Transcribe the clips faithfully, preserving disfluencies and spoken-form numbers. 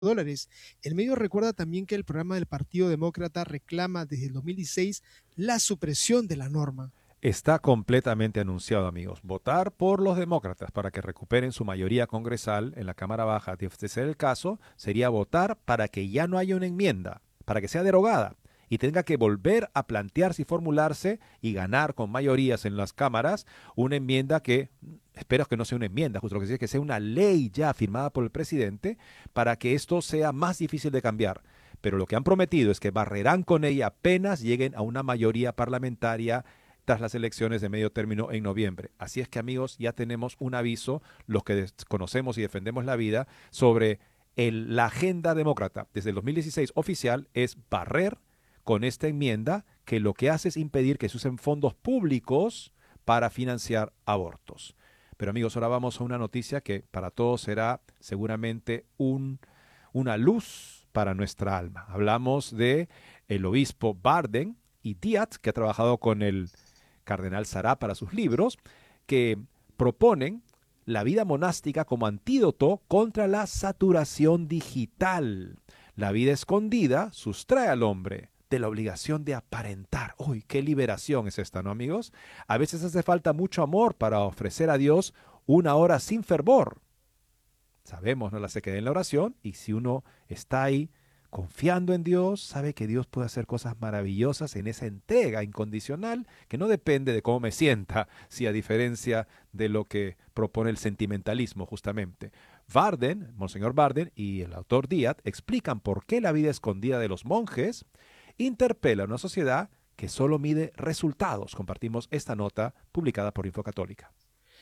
dólares. El medio recuerda también que el programa del Partido Demócrata reclama desde el dos mil dieciséis la supresión de la norma. Está completamente anunciado, amigos. Votar por los demócratas para que recuperen su mayoría congresal en la Cámara Baja, de este ser el caso, sería votar para que ya no haya una enmienda, para que sea derogada y tenga que volver a plantearse y formularse y ganar con mayorías en las cámaras una enmienda que, espero que no sea una enmienda, justo lo que sea, que sea una ley ya firmada por el presidente para que esto sea más difícil de cambiar. Pero lo que han prometido es que barrerán con ella apenas lleguen a una mayoría parlamentaria tras las elecciones de medio término en noviembre. Así es que, amigos, ya tenemos un aviso, los que conocemos y defendemos la vida, sobre el, la agenda demócrata desde el dos mil dieciséis oficial es barrer con esta enmienda que lo que hace es impedir que se usen fondos públicos para financiar abortos. Pero amigos, ahora vamos a una noticia que para todos será seguramente un, una luz para nuestra alma. Hablamos de el obispo Barden y Diat, que ha trabajado con el cardenal Sará para sus libros, que proponen la vida monástica como antídoto contra la saturación digital. La vida escondida sustrae al hombre de la obligación de aparentar. ¡Uy, qué liberación es esta, ¿no, amigos? A veces hace falta mucho amor para ofrecer a Dios una hora sin fervor. Sabemos, no la se queda en la oración, y si uno está ahí confiando en Dios, sabe que Dios puede hacer cosas maravillosas en esa entrega incondicional que no depende de cómo me sienta, si a diferencia de lo que propone el sentimentalismo justamente. Barden, Monseñor Barden y el autor Díaz explican por qué la vida escondida de los monjes interpela a una sociedad que solo mide resultados. Compartimos esta nota publicada por Infocatólica.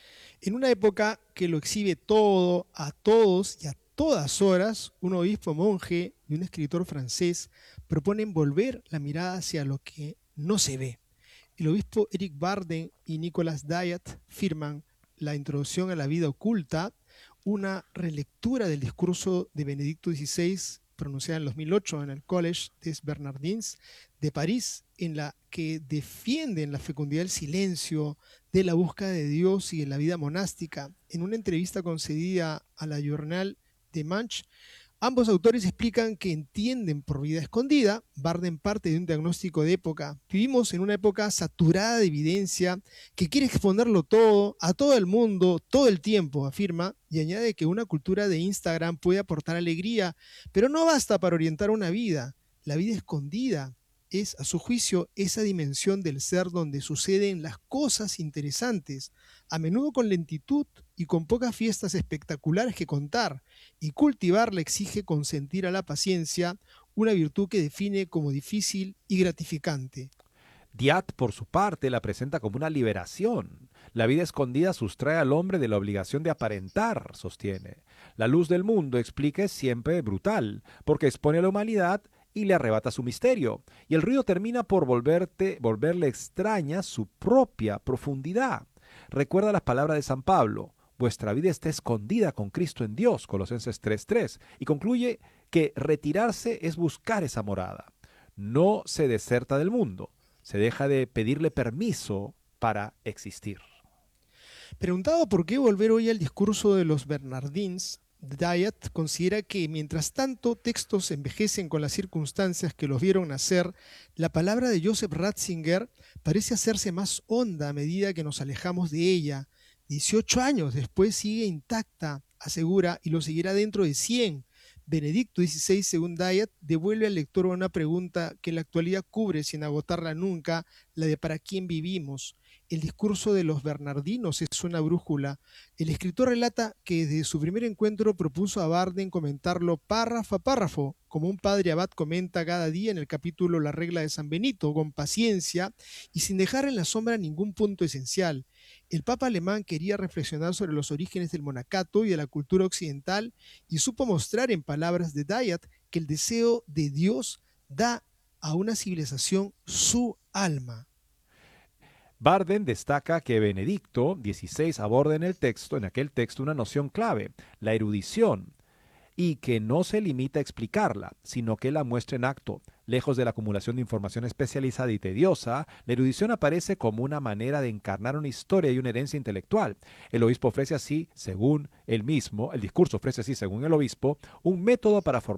En una época que lo exhibe todo, a todos y a todas horas, un obispo monje y un escritor francés proponen volver la mirada hacia lo que no se ve. El obispo Eric Barden y Nicolas Dayat firman La introducción a la vida oculta, una relectura del discurso de Benedicto dieciséis pronunciada en dos mil ocho en el Collège des Bernardins de París, en la que defienden la fecundidad del silencio, de la búsqueda de Dios y de la vida monástica. En una entrevista concedida a la Journal de Manche, ambos autores explican que entienden por vida escondida. Barden parte de un diagnóstico de época. Vivimos en una época saturada de evidencia que quiere exponerlo todo, a todo el mundo, todo el tiempo, afirma, y añade que una cultura de Instagram puede aportar alegría, pero no basta para orientar una vida. La vida escondida es, a su juicio, esa dimensión del ser donde suceden las cosas interesantes, a menudo con lentitud y con pocas fiestas espectaculares que contar, y cultivarla exige consentir a la paciencia, una virtud que define como difícil y gratificante. Diat, por su parte, la presenta como una liberación. La vida escondida sustrae al hombre de la obligación de aparentar, sostiene. La luz del mundo, explica, es siempre brutal, porque expone a la humanidad y le arrebata su misterio. Y el ruido termina por volverte, volverle extraña su propia profundidad. Recuerda las palabras de San Pablo: vuestra vida está escondida con Cristo en Dios, Colosenses tres tres, y concluye que retirarse es buscar esa morada. No se deserta del mundo, se deja de pedirle permiso para existir. Preguntado por qué volver hoy al discurso de los Bernardins, Dayat considera que mientras tanto textos envejecen con las circunstancias que los vieron nacer, la palabra de Joseph Ratzinger parece hacerse más honda a medida que nos alejamos de ella. dieciocho años después sigue intacta, asegura, y lo seguirá dentro de cien. Benedicto dieciséis, según Dayat, devuelve al lector una pregunta que en la actualidad cubre sin agotarla nunca, la de ¿para quién vivimos? El discurso de los Bernardinos es una brújula. El escritor relata que desde su primer encuentro propuso a Barden comentarlo párrafo a párrafo, como un padre abad comenta cada día en el capítulo La regla de San Benito, con paciencia y sin dejar en la sombra ningún punto esencial. El Papa alemán quería reflexionar sobre los orígenes del monacato y de la cultura occidental y supo mostrar en palabras de Dayat que el deseo de Dios da a una civilización su alma. Barden destaca que Benedicto dieciséis aborda en el texto, en aquel texto, una noción clave: la erudición. y que no se limita a explicarla, sino que la muestra en acto. Lejos de la acumulación de información especializada y tediosa, la erudición aparece como una manera de encarnar una historia y una herencia intelectual. El obispo ofrece así, según él mismo, el discurso ofrece así, según el obispo, un método para formar